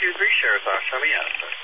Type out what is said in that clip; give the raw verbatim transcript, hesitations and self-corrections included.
two three, share with us. How may I assist?